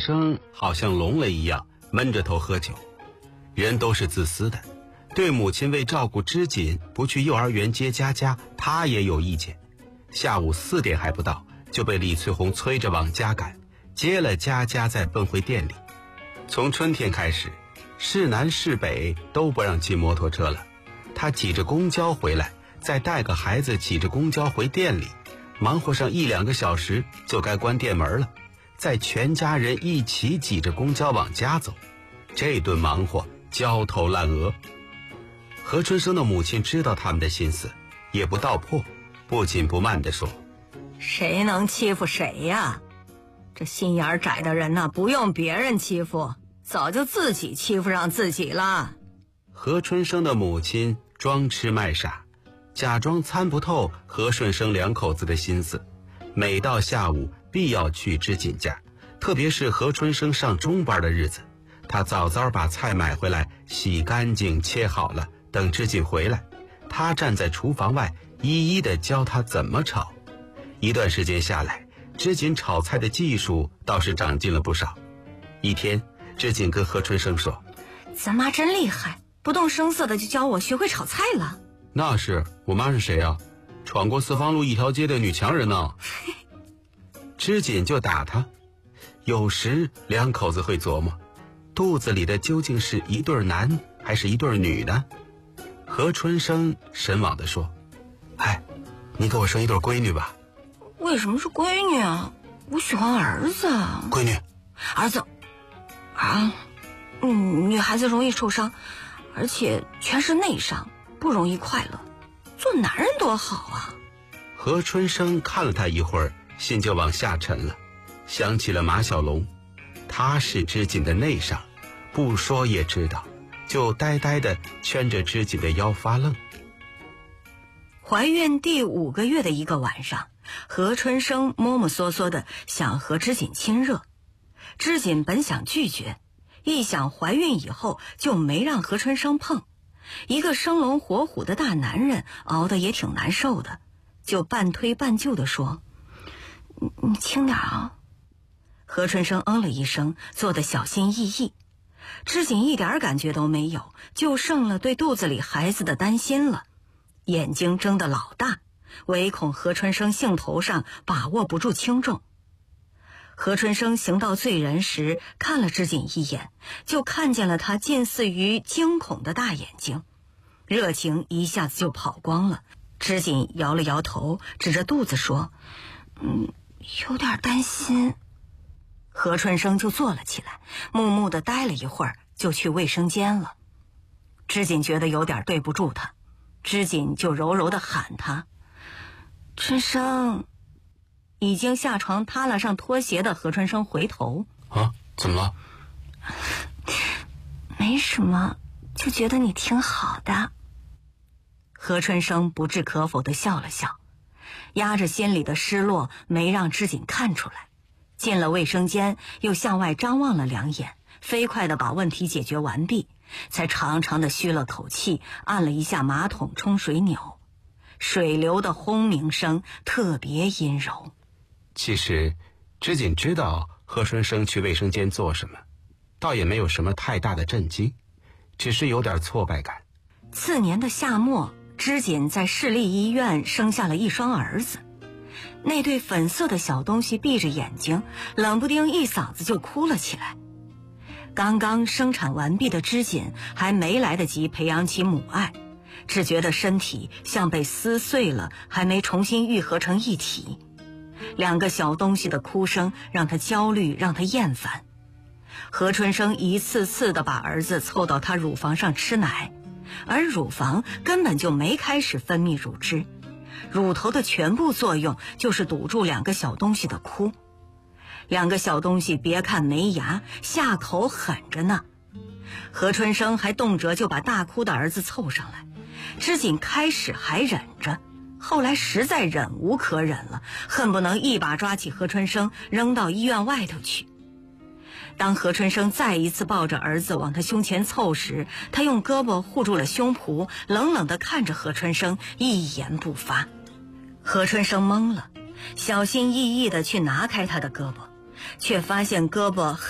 生好像聋了一样，闷着头喝酒。人都是自私的，对母亲为照顾织锦不去幼儿园接佳佳，他也有意见。下午4点还不到，就被李翠红催着往家赶，接了佳佳再奔回店里。从春天开始，市南市北都不让骑摩托车了，他挤着公交回来，再带个孩子挤着公交回店里，忙活上1-2个小时就该关店门了，再全家人一起挤着公交往家走，这顿忙活焦头烂额。何春生的母亲知道他们的心思，也不道破，不紧不慢地说： 谁能欺负谁呀？这心眼窄的人不用别人欺负，早就自己欺负上自己了。 何春生的母亲装痴卖傻，假装参不透何顺生2口子的心思，每到下午必要去织锦家，特别是何春生上中班的日子，他早早把菜买回来，洗干净切好了，等织锦回来，他站在厨房外一一地教他怎么炒。一段时间下来，织锦炒菜的技术倒是长进了不少。一天，织锦跟何春生说： 咱妈真厉害，不动声色的就教我学会炒菜了。 那是，我妈是谁啊？闯过4方路一条街的女强人呢。织锦就打他。有时2口子会琢磨，肚子里的究竟是一对男还是一对女呢？何春生神往地说：哎，你给我生一对闺女吧。 为什么是闺女啊？我喜欢儿子。 闺女。 儿子啊，女孩子容易受伤，而且全是内伤，不容易快乐。做男人多好啊。 何春生看了他一会儿，心就往下沉了，想起了马小龙，他是织锦的内伤，不说也知道，就呆呆地圈着织锦的腰发愣。 怀孕第5个月的一个晚上，何春生摸摸索索的想和织锦亲热，织锦本想拒绝，一想怀孕以后就没让何春生碰，一个生龙活虎的大男人熬得也挺难受的，就半推半就的说：你轻点啊。何春生嗯了一声，做得小心翼翼。织锦一点感觉都没有，就剩了对肚子里孩子的担心了，眼睛睁得老大，唯恐何春生兴头上把握不住轻重。何春生行到醉人时，看了织锦一眼，就看见了他近似于惊恐的大眼睛，热情一下子就跑光了。织锦摇了摇头，指着肚子说：有点担心。何春生就坐了起来，木木地待了一会儿，就去卫生间了。织锦觉得有点对不住他，织锦就柔柔地喊他：春生。已经下床塌了上拖鞋的何春生回头： 啊，怎么了？ 没什么，就觉得你挺好的。何春生不置可否地笑了笑，压着心里的失落没让织锦看出来。进了卫生间，又向外张望了2眼，飞快地把问题解决完毕，才长长地吁了口气，按了一下马桶冲水钮，水流的轰鸣声特别阴柔。 其实织锦知道何春生去卫生间做什么，倒也没有什么太大的震惊，只是有点挫败感。 次年的夏末，织锦在市立医院生下了一双儿子，那对粉色的小东西闭着眼睛，冷不丁一嗓子就哭了起来。刚刚生产完毕的织锦还没来得及培养起母爱，只觉得身体像被撕碎了，还没重新愈合成一体。2个小东西的哭声让他焦虑，让他厌烦。何春生一次次地把儿子凑到他乳房上吃奶，而乳房根本就没开始分泌乳汁，乳头的全部作用就是堵住2个小东西的哭。2个小东西别看没牙，下口狠着呢。何春生还动辄就把大哭的儿子凑上来，织锦开始还忍着，后来实在忍无可忍了，恨不能一把抓起何春生扔到医院外头去。当何春生再一次抱着儿子往他胸前凑时，他用胳膊护住了胸脯，冷冷地看着何春生，一言不发。何春生懵了，小心翼翼地去拿开他的胳膊，却发现胳膊